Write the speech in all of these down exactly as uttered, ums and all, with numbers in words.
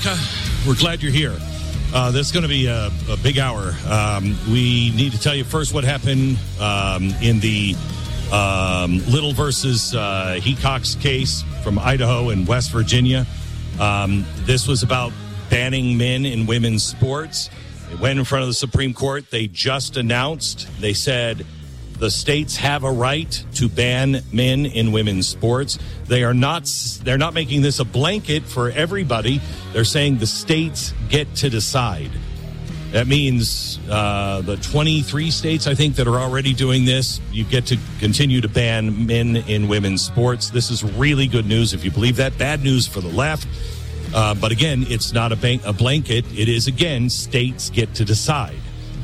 America. We're glad you're here. Uh, this is going to be a, a big hour. Um, we need to tell you first what happened um, in the um, Little versus uh, Hecox case from Idaho and West Virginia. Um, this was about banning men in women's sports. It went in front of the Supreme Court. They just announced, they said the states have a right to ban men in women's sports. They are not, they're not making this a blanket for everybody. They're saying the states get to decide. That means uh, the twenty-three states, I think, that are already doing this, you get to continue to ban men in women's sports. This is really good news if you believe that. Bad news for the left. Uh, but again, it's not a, bank, a blanket. It is, again, states get to decide.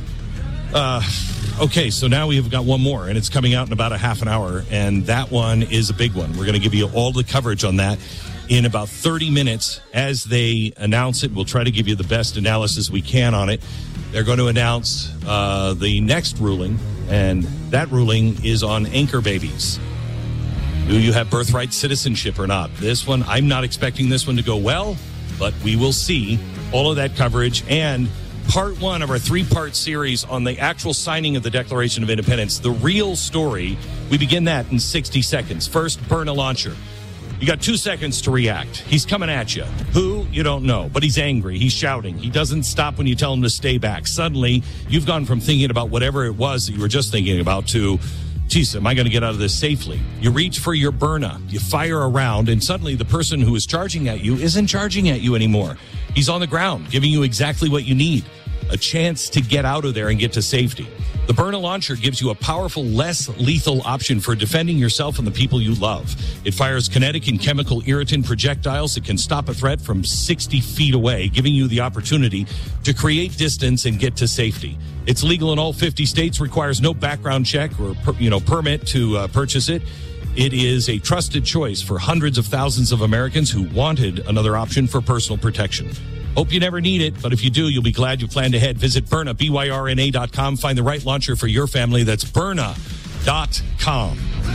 Uh, okay, so now we've got one more, and it's coming out in about a half an hour, and that one is a big one. We're going to give you all the coverage on that in about thirty minutes as they announce it. We'll try to give you the best analysis we can on it. They're going to announce uh, the next ruling, and that ruling is on anchor babies. Do you have birthright citizenship or not? This one, I'm not expecting this one to go well, but we will see all of that coverage and part one of our three-part series on the actual signing of the Declaration of Independence, the real story. We begin that in sixty seconds. First, burn a launcher. You got two seconds to react. He's coming at you. Who? You don't know, but he's angry. He's shouting. He doesn't stop when you tell him to stay back. Suddenly, you've gone from thinking about whatever it was that you were just thinking about to, geez, am I going to get out of this safely? You reach for your Byrna. You fire around, and suddenly the person who is charging at you isn't charging at you anymore. He's on the ground, giving you exactly what you need, a chance to get out of there and get to safety. The Byrna launcher gives you a powerful, less lethal option for defending yourself and the people you love. It fires kinetic and chemical irritant projectiles that can stop a threat from sixty feet away, giving you the opportunity to create distance and get to safety. It's legal in all fifty states, requires no background check or you know permit to uh, purchase it. It is a trusted choice for hundreds of thousands of Americans who wanted another option for personal protection. Hope you never need it, but if you do, you'll be glad you planned ahead. Visit Byrna, B Y R N A dot com. Find the right launcher for your family. That's Byrna dot com.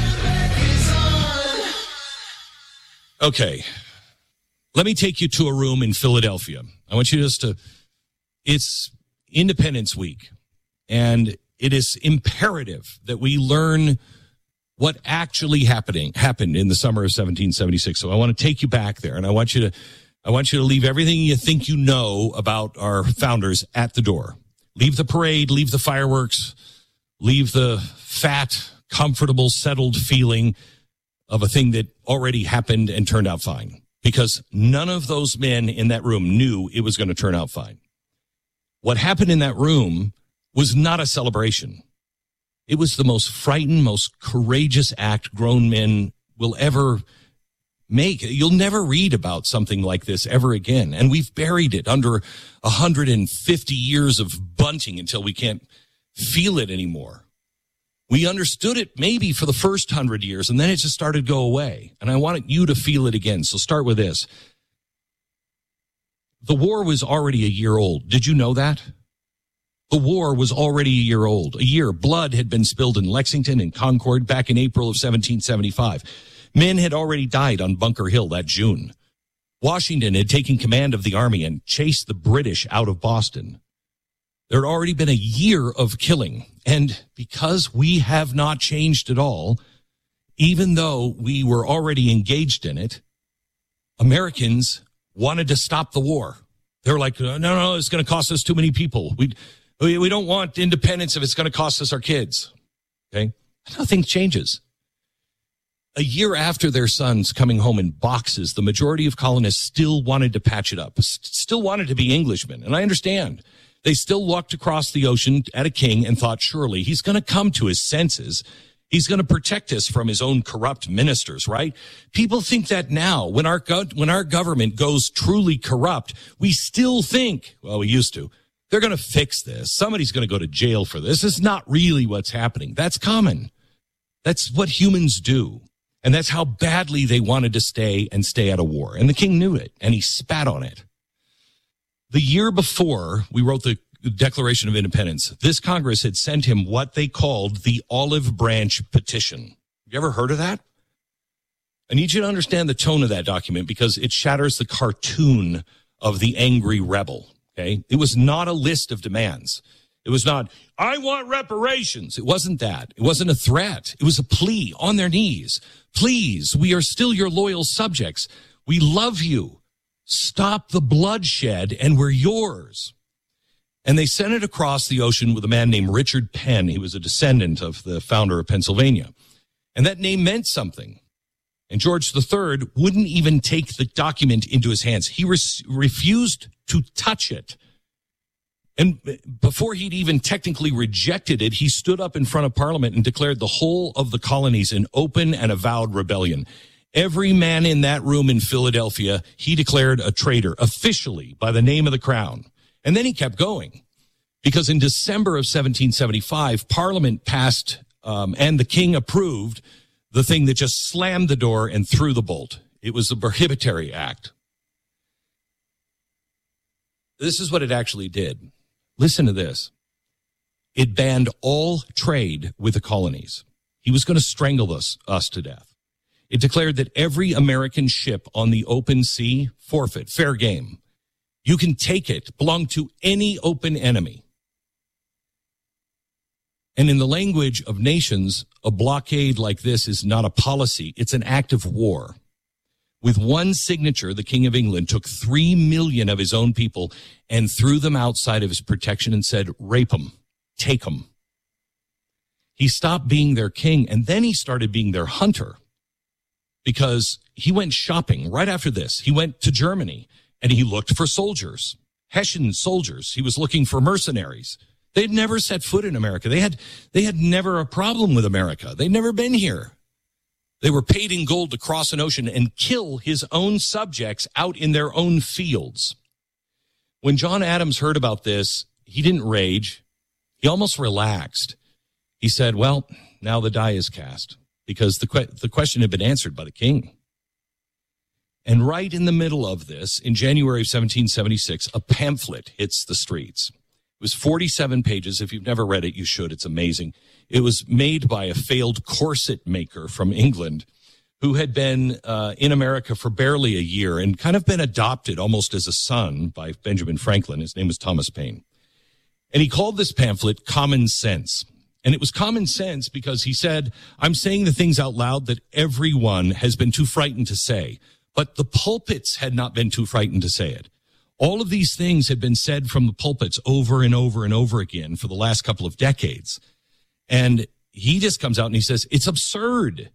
Okay. Let me take you to a room in Philadelphia. I want you just to, it's Independence Week, and it is imperative that we learn what actually happening happened in the summer of seventeen seventy-six. So I want to take you back there, and I want you to I want you to leave everything you think you know about our founders at the door. Leave the parade, leave the fireworks, leave the fat, comfortable, settled feeling of a thing that already happened and turned out fine. Because none of those men in that room knew it was going to turn out fine. What happened in that room was not a celebration. It was the most frightened, most courageous act grown men will ever make. You'll never read about something like this ever again. And we've buried it under one hundred fifty years of bunting until we can't feel it anymore. We understood it maybe for the first hundred years, and then it just started to go away. And I want you to feel it again. So start with this. The war was already a year old. Did you know that? The war was already a year old. A year. Blood had been spilled in Lexington and Concord back in April of seventeen seventy-five. Men had already died on Bunker Hill that June. Washington had taken command of the army and chased the British out of Boston. There had already been a year of killing. And because we have not changed at all, even though we were already engaged in it, Americans wanted to stop the war. They were like, no, no, no, it's going to cost us too many people. We, we, we don't want independence if it's going to cost us our kids. Okay? Nothing changes. A year after their sons coming home in boxes, the majority of colonists still wanted to patch it up, still wanted to be Englishmen. And I understand. They still walked across the ocean at a king and thought, surely he's going to come to his senses. He's going to protect us from his own corrupt ministers, right? People think that now. When our go- when our government goes truly corrupt, we still think, well, we used to, they're going to fix this. Somebody's going to go to jail for this. This is not really what's happening. That's common. That's what humans do. And that's how badly they wanted to stay and stay out of war. And the king knew it, and he spat on it. The year before we wrote the Declaration of Independence, this Congress had sent him what they called the Olive Branch Petition. Have you ever heard of that? I need you to understand the tone of that document because it shatters the cartoon of the angry rebel. Okay, it was not a list of demands. It was not, I want reparations. It wasn't that. It wasn't a threat. It was a plea on their knees. Please, we are still your loyal subjects. We love you. Stop the bloodshed, and we're yours. And they sent it across the ocean with a man named Richard Penn. He was a descendant of the founder of Pennsylvania. And that name meant something. And George the Third wouldn't even take the document into his hands. He res- refused to touch it. And before he'd even technically rejected it, he stood up in front of Parliament and declared the whole of the colonies in open and avowed rebellion. Every man in that room in Philadelphia, he declared a traitor officially by the name of the crown. And then he kept going, because in December of seventeen seventy-five, Parliament passed um, and the king approved the thing that just slammed the door and threw the bolt. It was the Prohibitory Act. This is what it actually did. Listen to this. It banned all trade with the colonies. He was going to strangle us, us to death. It declared that every American ship on the open sea, forfeit, fair game. You can take it, belong to any open enemy. And in the language of nations, a blockade like this is not a policy. It's an act of war. With one signature, the King of England took three million of his own people and threw them outside of his protection and said, rape them, take them. He stopped being their king, and then he started being their hunter, because he went shopping right after this. He went to Germany and he looked for soldiers, Hessian soldiers. He was looking for mercenaries. They'd never set foot in America. They had, they had never a problem with America. They'd never been here. They were paid in gold to cross an ocean and kill his own subjects out in their own fields. When John Adams heard about this, he didn't rage. He almost relaxed. He said, well, now the die is cast, because the, que- the question had been answered by the king. And right in the middle of this, in January of seventeen seventy-six, a pamphlet hits the streets. It was forty-seven pages. If you've never read it, you should. It's amazing. It was made by a failed corset maker from England who had been uh, in America for barely a year and kind of been adopted almost as a son by Benjamin Franklin. His name was Thomas Paine. And he called this pamphlet Common Sense. And it was common sense because he said, I'm saying the things out loud that everyone has been too frightened to say. But the pulpits had not been too frightened to say it. All of these things had been said from the pulpits over and over and over again for the last couple of decades. And he just comes out and he says, it's absurd.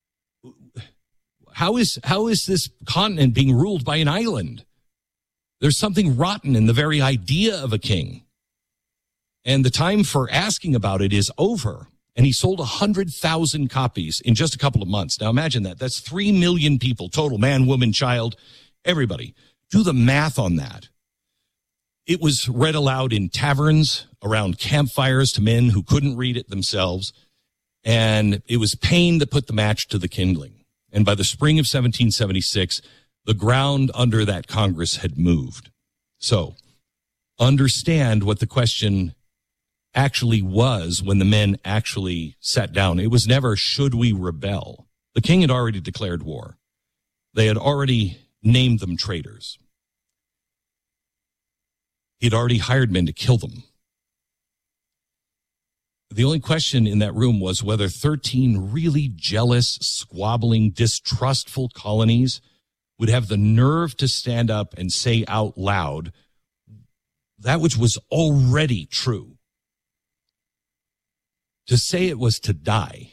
How is, how is this continent being ruled by an island? There's something rotten in the very idea of a king. And the time for asking about it is over. And he sold one hundred thousand copies in just a couple of months. Now imagine that. That's three million people total, man, woman, child, everybody. Do the math on that. It was read aloud in taverns, around campfires to men who couldn't read it themselves. And it was Paine that put the match to the kindling. And by the spring of seventeen seventy-six, the ground under that Congress had moved. So understand what the question actually was when the men actually sat down. It was never, should we rebel? The king had already declared war. They had already named them traitors. He'd already hired men to kill them. The only question in that room was whether thirteen really jealous, squabbling, distrustful colonies would have the nerve to stand up and say out loud that which was already true. To say it was to die.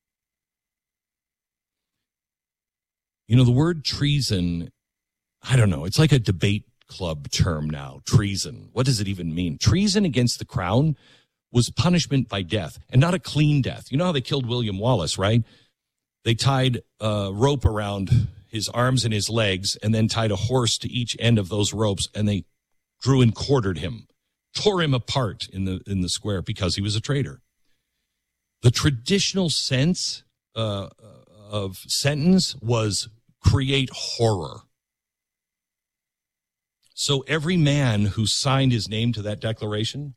You know, the word treason, I don't know, it's like a debate club term now, treason. What does it even mean? Treason against the crown was punishment by death, and not a clean death. You know how they killed William Wallace, right? They tied a rope around his arms and his legs and then tied a horse to each end of those ropes, and they drew and quartered him, tore him apart in the in the square because he was a traitor. The traditional sense uh, of sentence was create horror. So every man who signed his name to that declaration,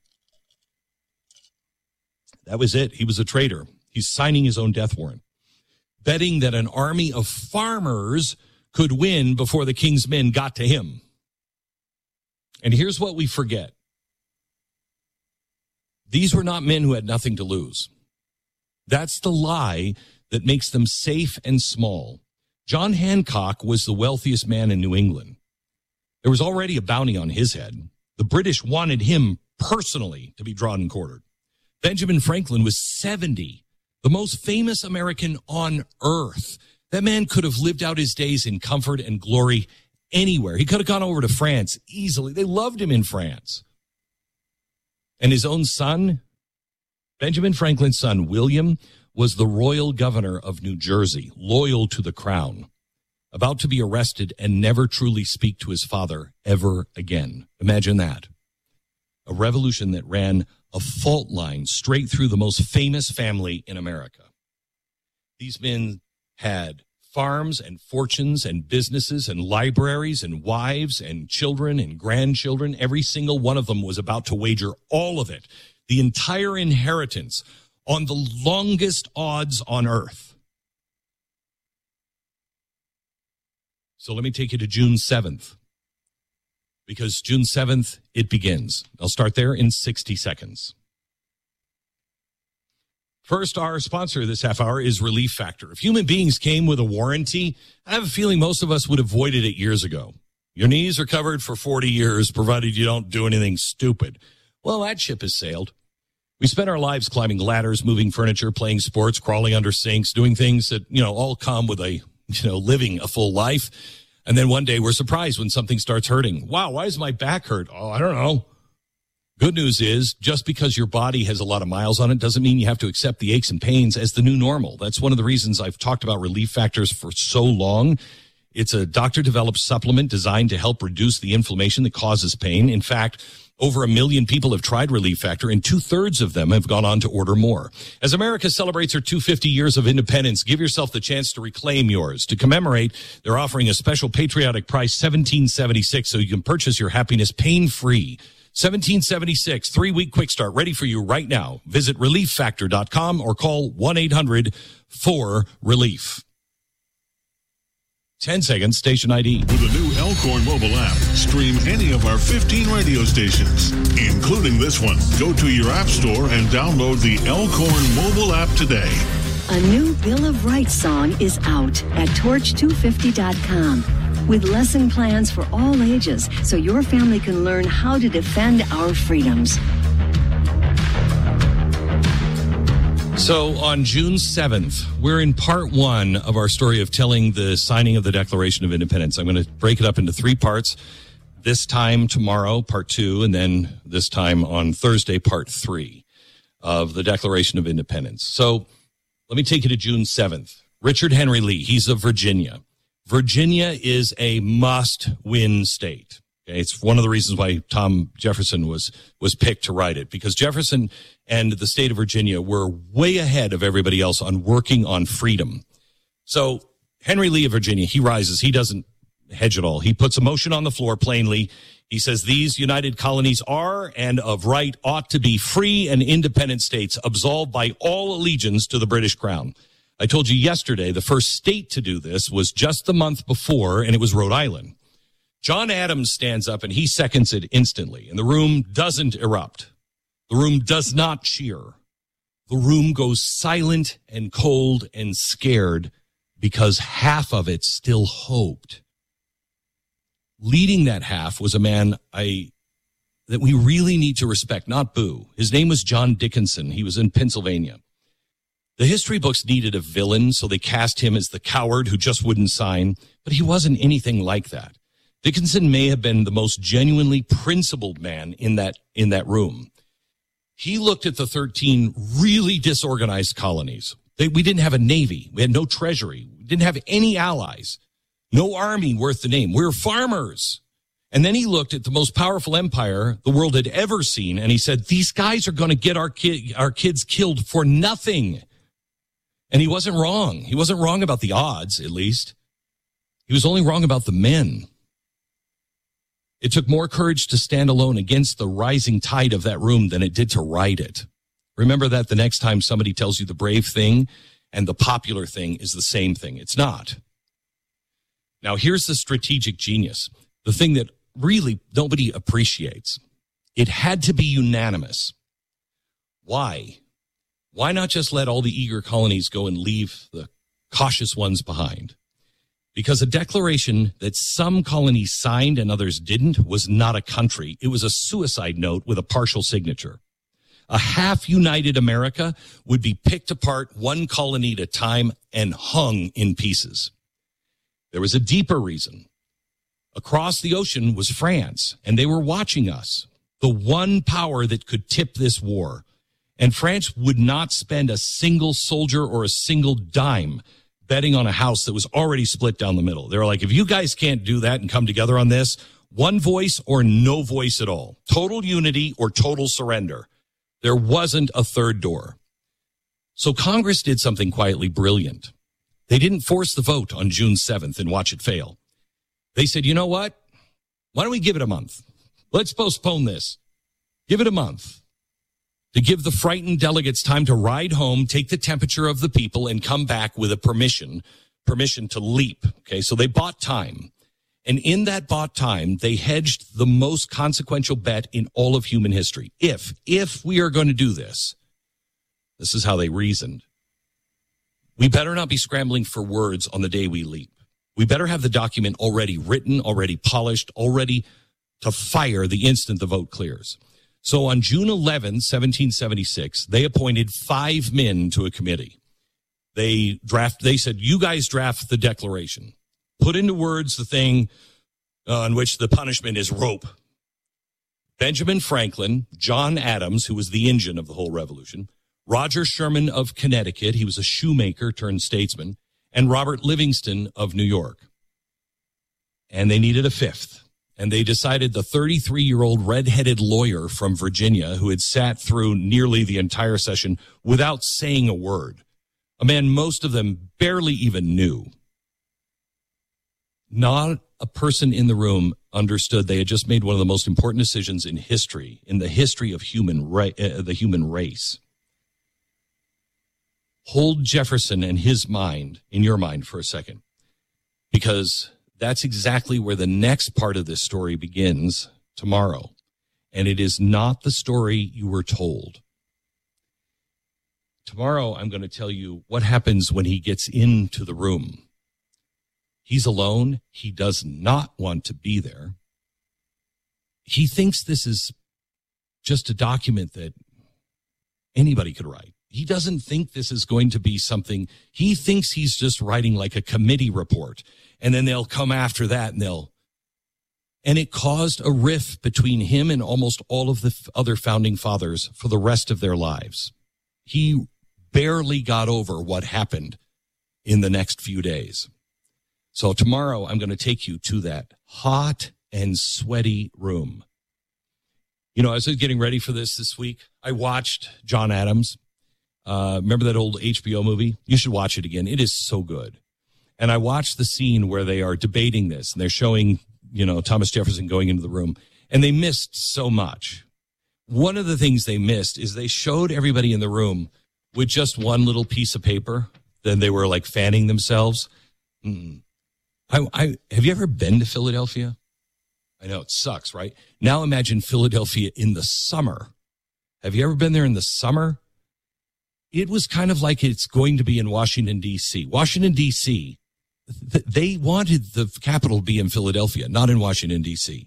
that was it. He was a traitor. He's signing his own death warrant, betting that an army of farmers could win before the king's men got to him. And here's what we forget. These were not men who had nothing to lose. That's the lie that makes them safe and small. John Hancock was the wealthiest man in New England. There was already a bounty on his head. The British wanted him personally to be drawn and quartered. Benjamin Franklin was seventy, the most famous American on earth. That man could have lived out his days in comfort and glory anywhere. He could have gone over to France easily. They loved him in France. And his own son, Benjamin Franklin's son, William, was the royal governor of New Jersey, loyal to the crown, about to be arrested and never truly speak to his father ever again. Imagine that. A revolution that ran a fault line straight through the most famous family in America. These men had farms and fortunes and businesses and libraries and wives and children and grandchildren. Every single one of them was about to wager all of it, the entire inheritance, on the longest odds on earth. So let me take you to June seventh, because June seventh, it begins. I'll start there in sixty seconds. First, our sponsor this half hour is Relief Factor. If human beings came with a warranty, I have a feeling most of us would have avoided it years ago. Your knees are covered for forty years, provided you don't do anything stupid. Well, that ship has sailed. We spend our lives climbing ladders, moving furniture, playing sports, crawling under sinks, doing things that, you know, all come with a, you know, living a full life. And then one day we're surprised when something starts hurting. Wow, why does my back hurt? Oh, I don't know. Good news is, just because your body has a lot of miles on it doesn't mean you have to accept the aches and pains as the new normal. That's one of the reasons I've talked about Relief Factors for so long. It's a doctor-developed supplement designed to help reduce the inflammation that causes pain. In fact, over a million people have tried Relief Factor, and two-thirds of them have gone on to order more. As America celebrates her two hundred fifty years of independence, give yourself the chance to reclaim yours. To commemorate, they're offering a special patriotic price, seventeen seventy-six, so you can purchase your happiness pain-free. seventeen seventy-six, three-week quick start, ready for you right now. Visit relief factor dot com or call one eight hundred four relief. ten seconds, station I D. With the new Elkhorn mobile app, stream any of our fifteen radio stations, including this one. Go to your app store and download the Elkhorn mobile app today. A new Bill of Rights song is out at torch two fifty dot com with lesson plans for all ages so your family can learn how to defend our freedoms. So on June seventh, we're in part one of our story of telling the signing of the Declaration of Independence. I'm going to break it up into three parts. This time tomorrow, part two, and then this time on Thursday, part three of the Declaration of Independence. So let me take you to June seventh. Richard Henry Lee, he's of Virginia. Virginia is a must-win state. Okay, it's one of the reasons why Tom Jefferson was was picked to write it, because Jefferson and the state of Virginia were way ahead of everybody else on working on freedom. So Henry Lee of Virginia, he rises. He doesn't hedge at all. He puts a motion on the floor plainly. He says these united colonies are and of right ought to be free and independent states, absolved by all allegiance to the British crown. I told you yesterday the first state to do this was just the month before, and it was Rhode Island. John Adams stands up and he seconds it instantly, and the room doesn't erupt. The room does not cheer. The room goes silent and cold and scared because half of it still hoped. Leading that half was a man I that we really need to respect, not boo. His name was John Dickinson. He was in Pennsylvania. The history books needed a villain, so they cast him as the coward who just wouldn't sign, but he wasn't anything like that. Dickinson may have been the most genuinely principled man in that in that room. He looked at the thirteen really disorganized colonies. They, we didn't have a navy. We had no treasury. We didn't have any allies. No army worth the name. We were farmers. And then he looked at the most powerful empire the world had ever seen, and he said, these guys are going to get our, ki- our kids killed for nothing. And he wasn't wrong. He wasn't wrong about the odds, at least. He was only wrong about the men. It took more courage to stand alone against the rising tide of that room than it did to ride it. Remember that the next time somebody tells you the brave thing and the popular thing is the same thing. It's not. Now, here's the strategic genius. The thing that really nobody appreciates. It had to be unanimous. Why? Why not just let all the eager colonies go and leave the cautious ones behind? Because a declaration that some colonies signed and others didn't was not a country. It was a suicide note with a partial signature. A half-united America would be picked apart one colony at a time and hung in pieces. There was a deeper reason. Across the ocean was France, and they were watching us, the one power that could tip this war. And France would not spend a single soldier or a single dime betting on a house that was already split down the middle. They were like, if you guys can't do that and come together on this, one voice or no voice at all, total unity or total surrender. There wasn't a third door. So Congress did something quietly brilliant. They didn't force the vote on June seventh and watch it fail. They said, you know what? Why don't we give it a month? Let's postpone this. Give it a month to give the frightened delegates time to ride home, take the temperature of the people, and come back with a permission, permission to leap. Okay, so they bought time. And in that bought time, they hedged the most consequential bet in all of human history. If, if we are going to do this, this is how they reasoned. We better not be scrambling for words on the day we leap. We better have the document already written, already polished, already to fire the instant the vote clears. So on June eleventh, seventeen seventy-six, they appointed five men to a committee. They draft, they said, you guys draft the declaration. Put into words the thing uh, on which the punishment is rope. Benjamin Franklin, John Adams, who was the engine of the whole revolution, Roger Sherman of Connecticut, he was a shoemaker turned statesman, and Robert Livingston of New York. And they needed a fifth. And they decided the thirty-three-year-old red-headed lawyer from Virginia who had sat through nearly the entire session without saying a word, a man most of them barely even knew. Not a person in the room understood they had just made one of the most important decisions in history, in the history of human ra- uh, the human race. Hold Jefferson and his mind in your mind for a second, because that's exactly where the next part of this story begins tomorrow. And it is not the story you were told. Tomorrow, I'm going to tell you what happens when he gets into the room. He's alone. He does not want to be there. He thinks this is just a document that anybody could write. He doesn't think this is going to be something. He thinks he's just writing like a committee report. And then they'll come after that and they'll. And it caused a rift between him and almost all of the other founding fathers for the rest of their lives. He barely got over what happened in the next few days. So tomorrow I'm going to take you to that hot and sweaty room. You know, as I was getting ready for this this week, I watched John Adams. Uh, remember that old H B O movie? You should watch it again. It is so good. And I watched the scene where they are debating this and they're showing, you know, Thomas Jefferson going into the room, and they missed so much. One of the things they missed is they showed everybody in the room with just one little piece of paper. Then they were like fanning themselves. Mm. I, I, have you ever been to Philadelphia? I know it sucks, right? Now imagine Philadelphia in the summer. Have you ever been there in the summer? It was kind of like it's going to be in Washington, D C. Washington, D C, th- they wanted the capital to be in Philadelphia, not in Washington, D C.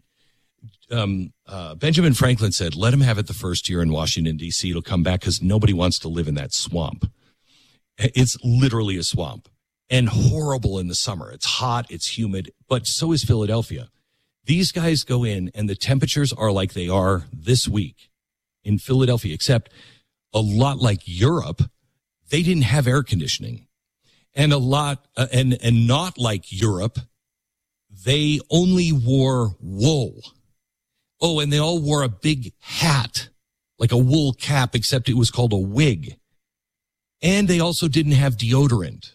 Um, uh, Benjamin Franklin said, let him have it the first year in Washington, D C. It'll come back because nobody wants to live in that swamp. It's literally a swamp and horrible in the summer. It's hot, it's humid, but so is Philadelphia. These guys go in and the temperatures are like they are this week in Philadelphia, except a lot like Europe, they didn't have air conditioning. And a lot, uh, and, and not like Europe, they only wore wool. Oh, and they all wore a big hat, like a wool cap, except it was called a wig. And they also didn't have deodorant.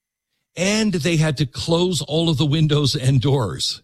And they had to close all of the windows and doors.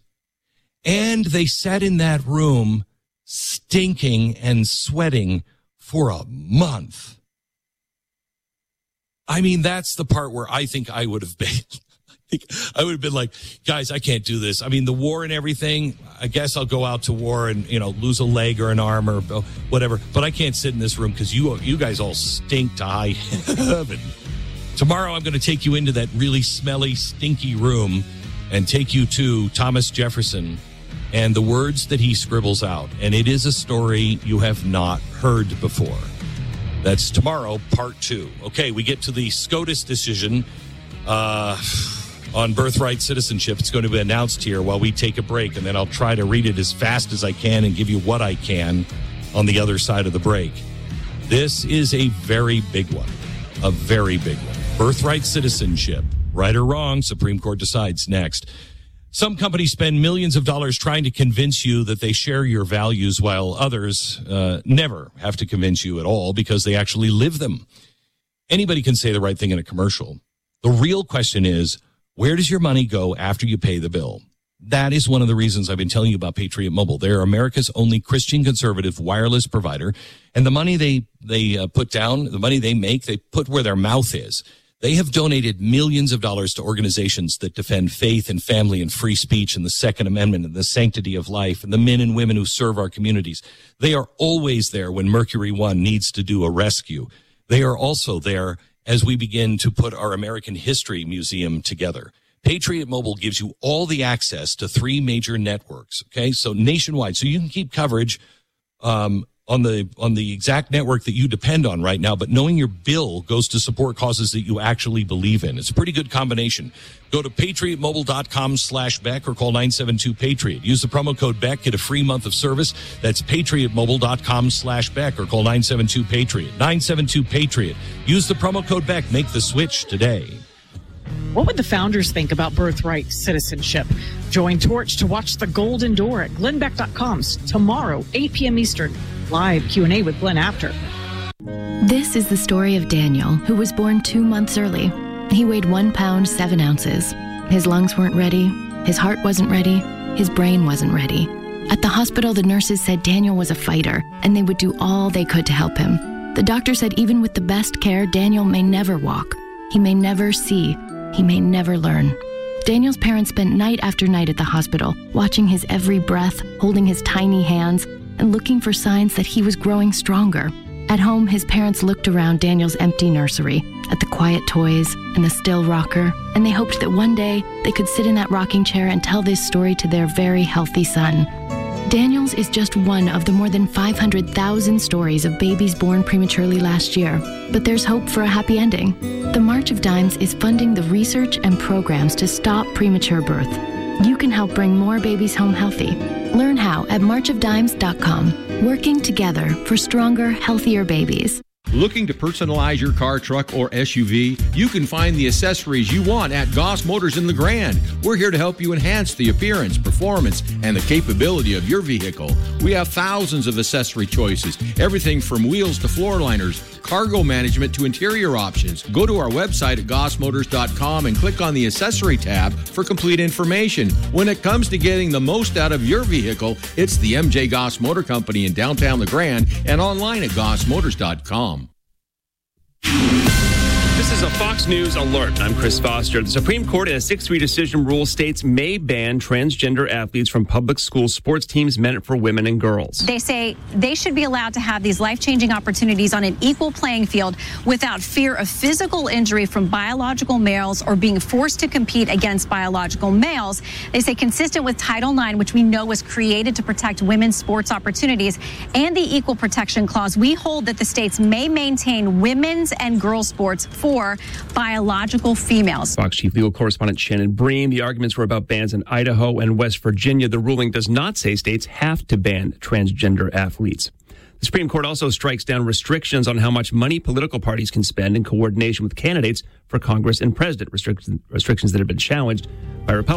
And they sat in that room stinking and sweating for a month. I mean, that's the part where I think I would have been. I would have been like, guys, I can't do this. I mean, the war and everything, I guess I'll go out to war and, you know, lose a leg or an arm or whatever. But I can't sit in this room because you, you guys all stink to high heaven. Tomorrow, I'm going to take you into that really smelly, stinky room and take you to Thomas Jefferson and the words that he scribbles out. And it is a story you have not heard before. That's tomorrow, part two. Okay, we get to the SCOTUS decision uh, on birthright citizenship. It's going to be announced here while we take a break, and then I'll try to read it as fast as I can and give you what I can on the other side of the break. This is a very big one, a very big one. Birthright citizenship, right or wrong, Supreme Court decides next. Some companies spend millions of dollars trying to convince you that they share your values, while others uh, never have to convince you at all because they actually live them. Anybody can say the right thing in a commercial. The real question is, where does your money go after you pay the bill? That is one of the reasons I've been telling you about Patriot Mobile. They're America's only Christian conservative wireless provider, and the money they, they uh, put down, the money they make, they put where their mouth is. They have donated millions of dollars to organizations that defend faith and family and free speech and the Second Amendment and the sanctity of life and the men and women who serve our communities. They are always there when Mercury One needs to do a rescue. They are also there as we begin to put our American History Museum together. Patriot Mobile gives you all the access to three major networks, okay? So nationwide, so you can keep coverage um on the on the exact network that you depend on right now, but knowing your bill goes to support causes that you actually believe in. It's a pretty good combination. Go to patriotmobile.com slash Beck or call nine seven two Patriot. Use the promo code Beck, get a free month of service. That's patriotmobile.com slash Beck or call nine seven two Patriot. nine seven two Patriot. Use the promo code Beck. Make the switch today. What would the founders think about birthright citizenship? Join Torch to watch The Golden Door at glenn beck dot com tomorrow, eight p.m. Eastern. Live Q and A with Glenn after. This is the story of Daniel, who was born two months early. He weighed one pound, seven ounces. His lungs weren't ready. His heart wasn't ready. His brain wasn't ready. At the hospital, the nurses said Daniel was a fighter, and they would do all they could to help him. The doctor said even with the best care, Daniel may never walk. He may never see. He may never learn. Daniel's parents spent night after night at the hospital, watching his every breath, holding his tiny hands, and looking for signs that he was growing stronger. At home, his parents looked around Daniel's empty nursery, at the quiet toys and the still rocker, and they hoped that one day they could sit in that rocking chair and tell this story to their very healthy son. Daniel's is just one of the more than five hundred thousand stories of babies born prematurely last year, but there's hope for a happy ending. The March of Dimes is funding the research and programs to stop premature birth. You can help bring more babies home healthy. Learn how at march of dimes dot com. Working together for stronger, healthier babies. Looking to personalize your car, truck, or S U V? You can find the accessories you want at Goss Motors in the Grand. We're here to help you enhance the appearance, performance, and the capability of your vehicle. We have thousands of accessory choices, everything from wheels to floor liners, cargo management to interior options. Go to our website at goss motors dot com and click on the accessory tab for complete information. When it comes to getting the most out of your vehicle, it's the M J Goss Motor Company in downtown La Grande and online at goss motors dot com. This is a Fox News alert. I'm Chris Foster. The Supreme Court in a six three decision rule states may ban transgender athletes from public school sports teams meant for women and girls. They say they should be allowed to have these life-changing opportunities on an equal playing field without fear of physical injury from biological males or being forced to compete against biological males. They say consistent with Title nine, which we know was created to protect women's sports opportunities, and the Equal Protection Clause, we hold that the states may maintain women's and girls' sports for biological females. Fox Chief Legal Correspondent Shannon Bream. The arguments were about bans in Idaho and West Virginia. The ruling does not say states have to ban transgender athletes. The Supreme Court also strikes down restrictions on how much money political parties can spend in coordination with candidates for Congress and president, restrictions, restrictions that have been challenged by Republicans.